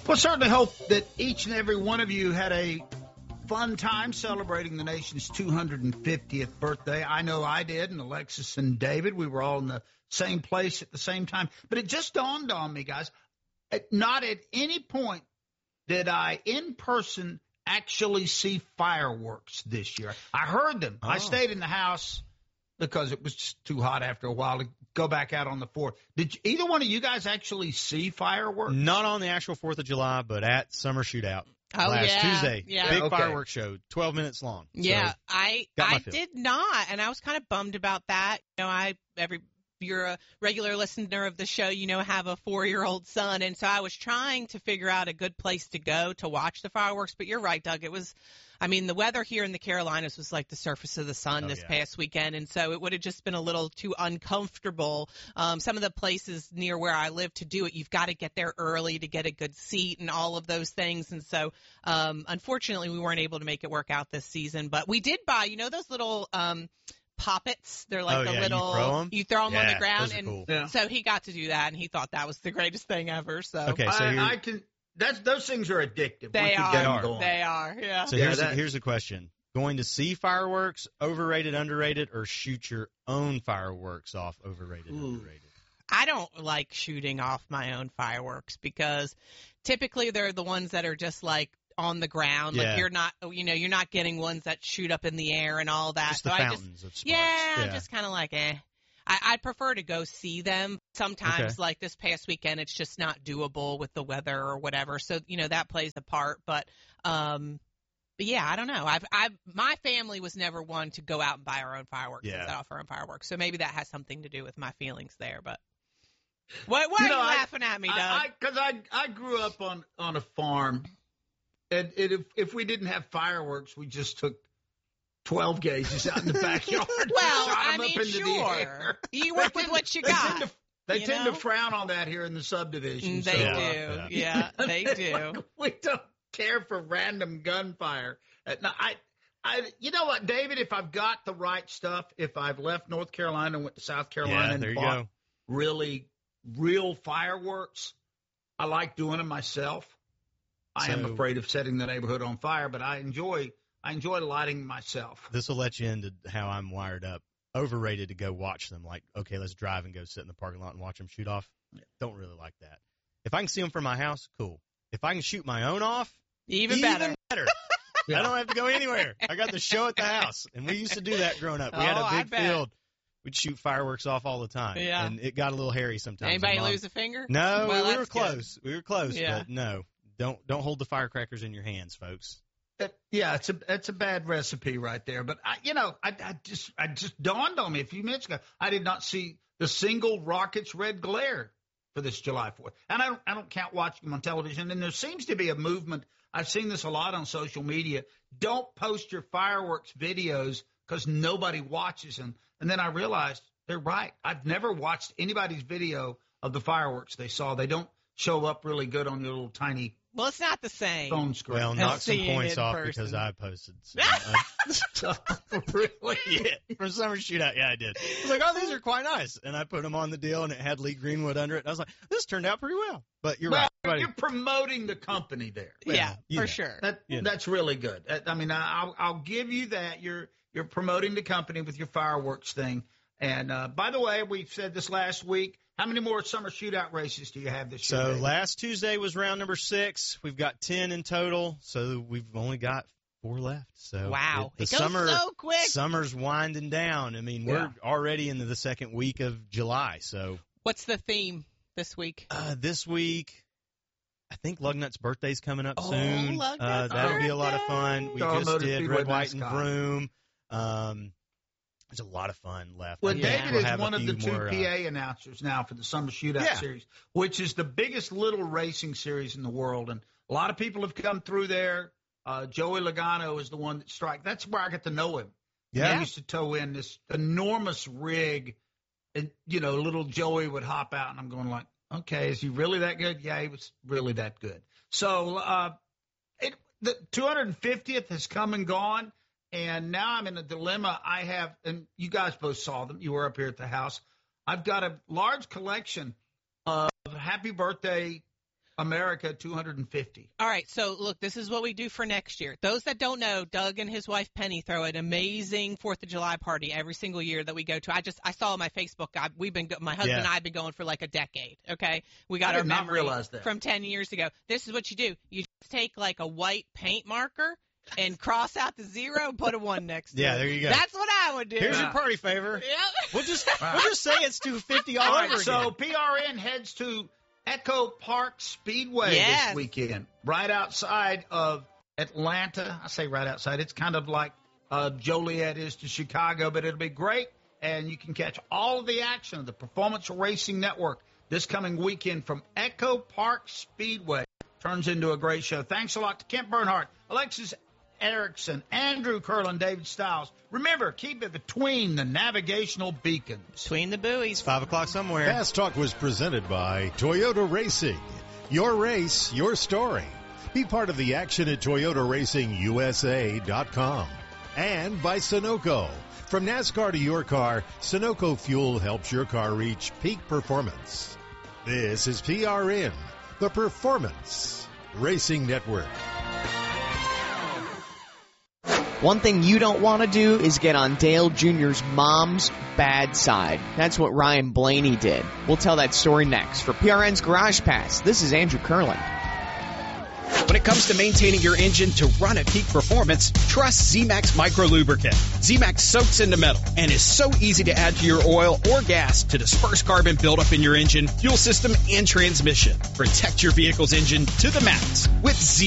Well, certainly hope that each and every one of you had a fun time celebrating the nation's 250th birthday. I know I did, and Alexis and David, we were all in the same place at the same time. But it just dawned on me, guys, not at any point did I, in person, actually see fireworks this year. I heard them. I stayed in the house because it was just too hot after a while to go back out on the 4th. Did either one of you guys actually see fireworks? Not on the actual 4th of July, but at Summer Shootout. Last Tuesday. Yeah. Big fireworks show, 12 minutes long. Yeah, So, I did not, and I was kind of bummed about that. You know, you're a regular listener of the show, you know, have a 4-year-old son, and so I was trying to figure out a good place to go to watch the fireworks, but you're right, Doug. The weather here in the Carolinas was like the surface of the sun this past weekend, and so it would have just been a little too uncomfortable. Some of the places near where I live to do it, you've got to get there early to get a good seat and all of those things, and so unfortunately we weren't able to make it work out this season, but we did buy, you know, those little poppets. They're like little, you throw them on the ground, and cool. So he got to do that, and he thought that was the greatest thing ever. So okay, so those things are addictive. They are. Yeah. So here's the question: going to see fireworks, overrated, underrated, or shoot your own fireworks off, overrated, underrated? I don't like shooting off my own fireworks because typically they're the ones that are just like on the ground. Yeah. Like you're not getting ones that shoot up in the air and all that. Just the fountains of sparks. Yeah, just kind of like I prefer to go see them. Sometimes, like this past weekend, it's just not doable with the weather or whatever. So, you know, that plays a part. But yeah, I don't know. My family was never one to go out and buy our own fireworks and set off our own fireworks. So maybe that has something to do with my feelings there. But why are you laughing at me, Doug? Because I grew up on a farm, and if we didn't have fireworks, we just took 12 gauges out in the backyard. Well, shot them up into the air. You work with what you got. They tend to frown on that here in the subdivision. They do. Yeah, they do. We don't care for random gunfire. You know what, David? If I've got the right stuff, if I've left North Carolina and went to South Carolina and bought really real fireworks, I like doing them myself. I am afraid of setting the neighborhood on fire, but I enjoy lighting myself. This will let you into how I'm wired up. Overrated to go watch them. Like, okay, let's drive and go sit in the parking lot and watch them shoot off. Don't really like that. If I can see them from my house, cool. If I can shoot my own off, even better. I don't have to go anywhere. I got the show at the house, and we used to do that growing up. We had a big field. We'd shoot fireworks off all the time, and it got a little hairy sometimes. Anybody lose a finger? No, we were close. We were close, but no. Don't hold the firecrackers in your hands, folks. It's a bad recipe right there. But I just dawned on me a few minutes ago. I did not see the single rocket's red glare for this July 4th, and I don't count watching them on television. And there seems to be a movement. I've seen this a lot on social media. Don't post your fireworks videos because nobody watches them. And then I realized they're right. I've never watched anybody's video of the fireworks they saw. They don't show up really good on your little tiny. Well, it's not the same. Phone screen. Well, knock some points off because I posted some. Really? Yeah, from Summer Shootout. Yeah, I did. I was like, oh, these are quite nice. And I put them on the deal, and it had Lee Greenwood under it. And I was like, this turned out pretty well. But you're right. You're promoting the company there. Yeah, for sure. That's really good. I mean, I'll give you that. You're promoting the company with your fireworks thing. And, by the way, we said this last week. How many more Summer Shootout races do you have this year? So last Tuesday was round number 6. We've got 10 in total, so we've only got 4 left. So wow, it goes so quick. Summer's winding down. I mean, we're already into the second week of July. So what's the theme this week? This week, I think Lugnut's birthday's coming up soon. That'll be a lot of fun. We just did Red, White, and Vroom. There's a lot of fun left. Well, David is one of the 2 PA announcers now for the Summer Shootout Series, which is the biggest little racing series in the world. And a lot of people have come through there. Joey Logano is the one that strikes. That's where I got to know him. Yeah. He used to tow in this enormous rig, and, little Joey would hop out, and I'm going like, okay, is he really that good? Yeah, he was really that good. So the 250th has come and gone. And now I'm in a dilemma. I have, and you guys both saw them. You were up here at the house. I've got a large collection of happy birthday America 250. All right, so look, this is what we do for next year. Those that don't know, Doug and his wife Penny throw an amazing 4th of July party every single year that we go to. I saw on my Facebook. My husband and I have been going for like a decade. Okay, we got our memory from 10 years ago. This is what you do: you just take like a white paint marker and cross out the 0, put a 1 next to it. Yeah, there you go. That's what I would do. Here's your party favor. Yep. We'll just say it's 250 all over again. So PRN heads to Echo Park Speedway this weekend, right outside of Atlanta. I say right outside. It's kind of like Joliet is to Chicago, but it'll be great. And you can catch all of the action of the Performance Racing Network this coming weekend from Echo Park Speedway. Turns into a great show. Thanks a lot to Kent Bernhardt, Alexis Erickson, Andrew Curlin, David Stiles. Remember, keep it between the navigational beacons. Between the buoys. 5 o'clock somewhere. Fast Talk was presented by Toyota Racing. Your race, your story. Be part of the action at ToyotaRacingUSA.com. And by Sunoco. From NASCAR to your car, Sunoco Fuel helps your car reach peak performance. This is PRN, the Performance Racing Network. One thing you don't want to do is get on Dale Jr.'s mom's bad side. That's what Ryan Blaney did. We'll tell that story next. For PRN's Garage Pass, this is Andrew Curlin. When it comes to maintaining your engine to run at peak performance, trust Z-Max Micro Lubricant. Z-Max soaks into metal and is so easy to add to your oil or gas to disperse carbon buildup in your engine, fuel system, and transmission. Protect your vehicle's engine to the max with Z-Max.